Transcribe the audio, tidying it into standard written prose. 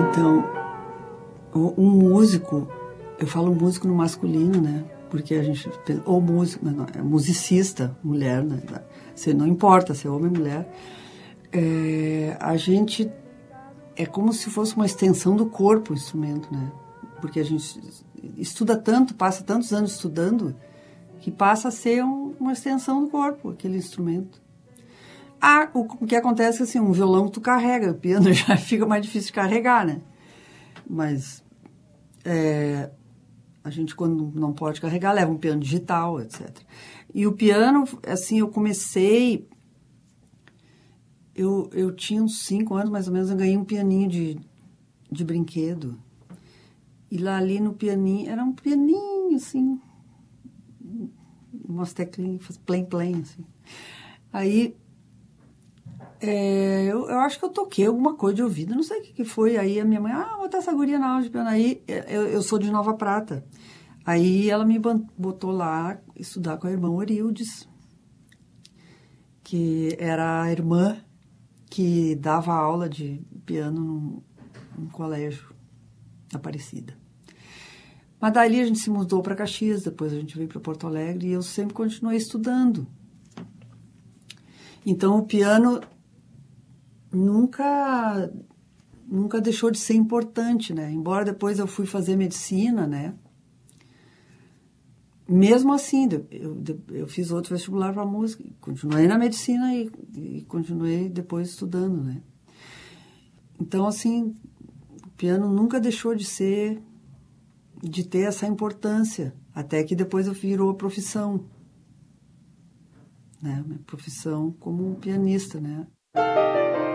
Então, um músico, eu falo músico no masculino, né? Porque a gente, ou músico, não, é musicista, mulher, né? Não importa se é homem ou mulher. A gente é como se fosse uma extensão do corpo o instrumento, né? Porque a gente estuda tanto, passa tantos anos estudando, que passa a ser uma extensão do corpo, aquele instrumento. O que acontece é assim, um violão tu carrega, o piano já fica mais difícil de carregar, né? Mas a gente, quando não pode carregar, leva um piano digital, etc. E o piano, assim, eu comecei... Eu tinha uns 5 anos, mais ou menos, eu ganhei um pianinho de brinquedo. E lá ali no pianinho, era um pianinho, assim, umas teclinhas, plim-plim, assim. Aí, eu acho que eu toquei alguma coisa de ouvido, não sei o que foi. Aí a minha mãe, botar essa guria na aula de piano. Aí, eu sou de Nova Prata. Aí ela me botou lá estudar com a irmã Orildes, que era a irmã que dava aula de piano num colégio Aparecida. Mas daí a gente se mudou para Caxias, depois a gente veio para Porto Alegre e eu sempre continuei estudando. Então o piano nunca deixou de ser importante, né? Embora depois eu fui fazer medicina, né? Mesmo assim, eu fiz outro vestibular para música, continuei na medicina e continuei depois estudando, né? Então, assim, o piano nunca deixou de ter essa importância, até que depois eu virou a profissão, né? Minha profissão como pianista, né?